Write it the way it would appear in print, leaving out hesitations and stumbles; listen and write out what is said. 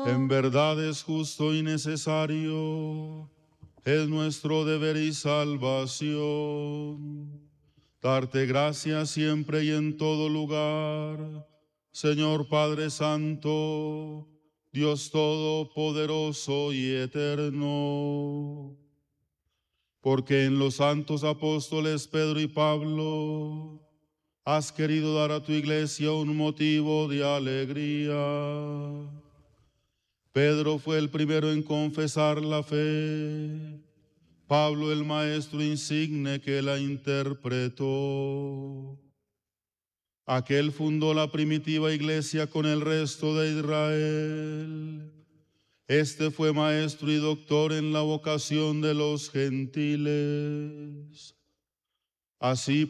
En verdad es justo y necesario, es nuestro deber y salvación. Darte gracias siempre y en todo lugar, Señor Padre Santo, Dios Todopoderoso y Eterno. Porque en los santos apóstoles Pedro y Pablo has querido dar a tu iglesia un motivo de alegría. Pedro fue el primero en confesar la fe, Pablo el maestro insigne que la interpretó. Aquel fundó la primitiva iglesia con el resto de Israel. Este fue maestro y doctor en la vocación de los gentiles. Así